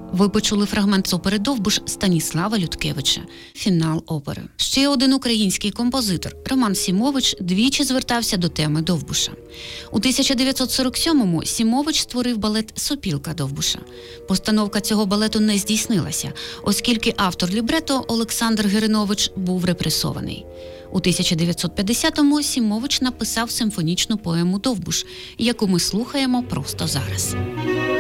Ви почули фрагмент з опери «Довбуш» Станіслава Людкевича, фінал опери. Ще один український композитор Роман Сімович двічі звертався до теми Довбуша. У 1947-му Сімович створив балет «Сопілка Довбуша». Постановка цього балету не здійснилася, оскільки автор лібрето Олександр Гиринович був репресований. У 1950-му Сімович написав симфонічну поему «Довбуш», яку ми слухаємо просто зараз.